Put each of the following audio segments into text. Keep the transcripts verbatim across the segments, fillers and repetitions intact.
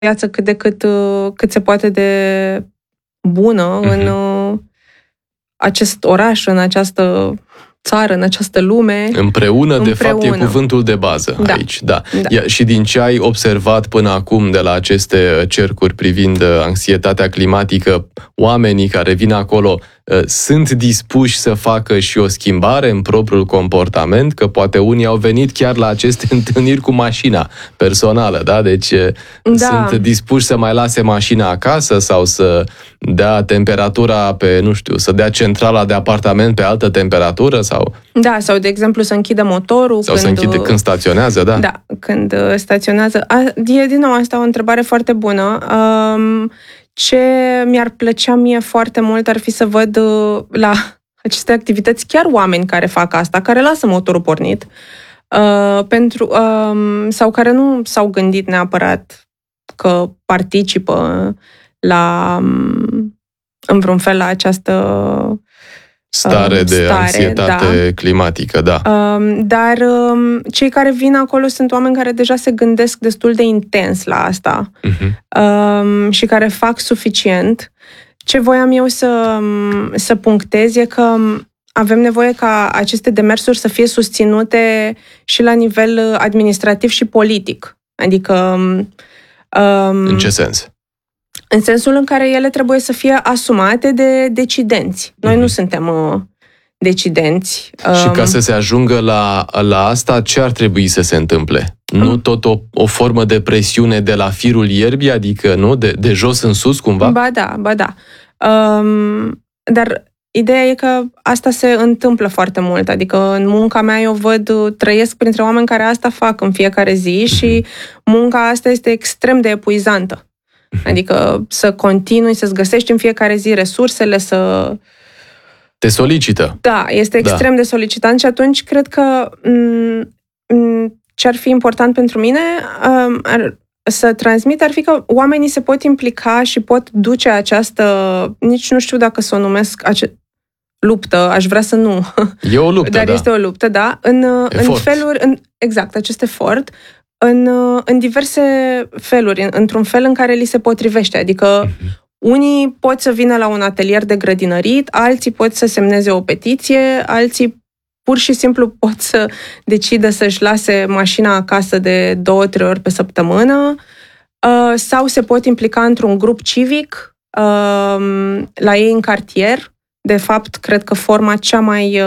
viață cât de cât, cât se poate de bună uh-huh. în acest oraș, în această țară, în această lume. Împreună, Împreună. de fapt, e cuvântul de bază da. aici. Da. Da. Și din ce ai observat până acum de la aceste cercuri privind anxietatea climatică, oamenii care vin acolo sunt dispuși să facă și o schimbare în propriul comportament, că poate unii au venit chiar la aceste întâlniri cu mașina personală, da? Deci da. sunt dispuși să mai lase mașina acasă sau să dea temperatura pe, nu știu, să dea centrala de apartament pe altă temperatură sau... Da, sau de exemplu să închidă motorul. Sau când, să închide când staționează, da? Da, când staționează. A, e din nou asta o întrebare foarte bună. Um, Ce mi-ar plăcea mie foarte mult ar fi să văd la aceste activități chiar oameni care fac asta, care lasă motorul pornit, uh, pentru, uh, sau care nu s-au gândit neapărat că participă la, în vreun fel la această stare de stare, anxietate da. climatică, da. Um, dar um, cei care vin acolo sunt oameni care deja se gândesc destul de intens la asta uh-huh. um, și care fac suficient. Ce voiam eu să, să punctez e că avem nevoie ca aceste demersuri să fie susținute și la nivel administrativ și politic. Adică... Um, în ce sens? În sensul în care ele trebuie să fie asumate de decidenți. Noi mm-hmm. nu suntem uh, decidenți. Și ca să se ajungă la, la asta, ce ar trebui să se întâmple? Mm. Nu tot o, o formă de presiune de la firul ierbii, adică nu de, de jos în sus, cumva? Ba da, ba da. Um, dar ideea e că asta se întâmplă foarte mult. Adică în munca mea eu văd, trăiesc printre oameni care asta fac în fiecare zi mm-hmm. și munca asta este extrem de epuizantă. Adică să continui, să-ți găsești în fiecare zi resursele, să... Te solicită. Da, este extrem da. de solicitant și atunci cred că m- ce ar fi important pentru mine um, ar, să transmit ar fi că oamenii se pot implica și pot duce această, nici nu știu dacă să o numesc ace- luptă, aș vrea să nu. E o luptă, Dar da. este o luptă, da. În, în feluri, în, exact, acest efort, În, în diverse feluri, într-un fel în care li se potrivește. Adică uh-huh. unii pot să vină la un atelier de grădinărit, alții pot să semneze o petiție, alții pur și simplu pot să decidă să-și lase mașina acasă de două, trei ori pe săptămână sau se pot implica într-un grup civic la ei în cartier. De fapt, cred că forma cea mai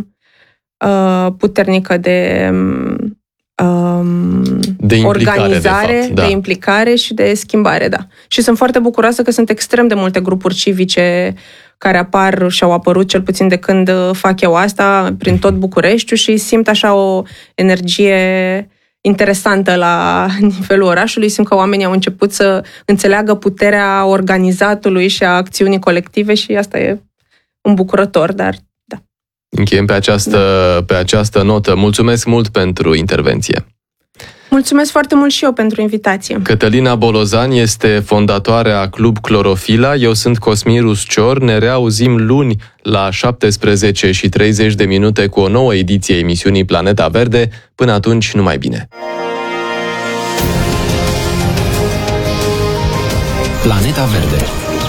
puternică de... de implicare, organizare, de, fapt, da. de implicare și de schimbare, da. Și sunt foarte bucuroasă că sunt extrem de multe grupuri civice care apar și au apărut cel puțin de când fac eu asta prin tot Bucureștiul și simt așa o energie interesantă la nivelul orașului. Simt că oamenii au început să înțeleagă puterea organizatului și a acțiunii colective și asta e îmbucurător, dar încheiem pe această, da. pe această notă. Mulțumesc mult pentru intervenție. Mulțumesc foarte mult și eu pentru invitație. Cătălina Bolozan este fondatoarea Club Clorofila. Eu sunt Cosmin Ruscior. Ne reauzim luni la șaptesprezece și treizeci de minute cu o nouă ediție a emisiunii Planeta Verde. Până atunci, numai bine! Planeta Verde.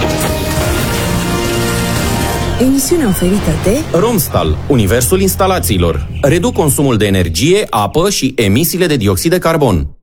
Emisiunea oferită de Romstal, universul instalațiilor. Reduc consumul de energie, apă și emisiile de dioxid de carbon.